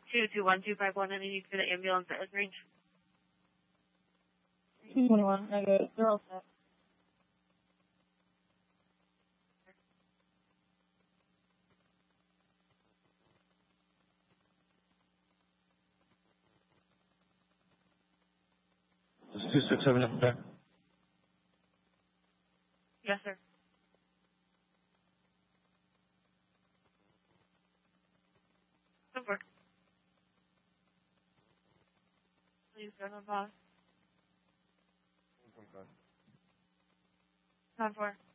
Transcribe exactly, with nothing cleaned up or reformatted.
two two one two five one, any need for the ambulance at Lagrange? two twenty-one, I got it. They're all set. two six seven up there. Yes, sir. Over. Please go on boss. Time for.